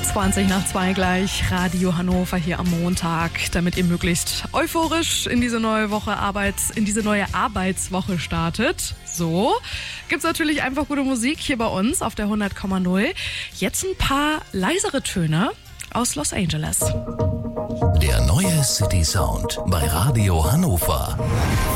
20:20 gleich. Radio Hannover hier am Montag, damit ihr möglichst euphorisch in diese neue Arbeitswoche startet. So, gibt's natürlich einfach gute Musik hier bei uns auf der 100,0. Jetzt ein paar leisere Töne aus Los Angeles. Der neue City Sound bei Radio Hannover.